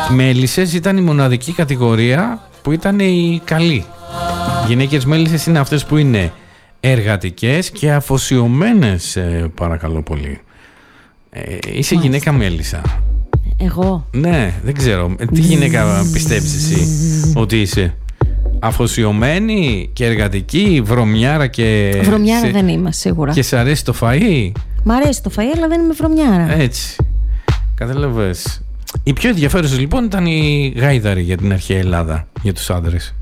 μέλισσες ήταν η μοναδική κατηγορία που ήταν η καλή. Γυναίκες μέλισσες είναι αυτές που είναι εργατικές και αφοσιωμένες, παρακαλώ πολύ. Είσαι γυναίκα μέλισσα. Εγώ? Ναι, δεν ξέρω. Τι γυναίκα πιστεύεις εσύ ότι είσαι? Αφοσιωμένη και εργατική, βρωμιάρα και... Βρωμιάρα δεν είμαι σίγουρα. Και σε αρέσει το φαΐ? Μ' αρέσει το φαΐ, αλλά δεν είμαι βρωμιάρα. Έτσι. Κατάλαβες. Η πιο ενδιαφέρουσα λοιπόν ήταν η γάιδαρη για την αρχαία Ελλάδα, για τους άντρες.